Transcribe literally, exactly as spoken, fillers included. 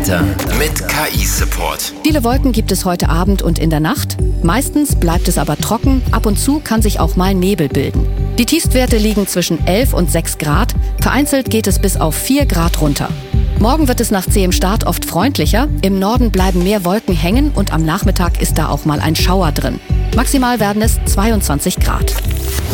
Mit K I-Support. Viele Wolken gibt es heute Abend und in der Nacht. Meistens bleibt es aber trocken. Ab und zu kann sich auch mal Nebel bilden. Die Tiefstwerte liegen zwischen elf und sechs Grad. Vereinzelt geht es bis auf vier Grad runter. Morgen wird es nach zähem Start oft freundlicher. Im Norden bleiben mehr Wolken hängen und am Nachmittag ist da auch mal ein Schauer drin. Maximal werden es zweiundzwanzig Grad.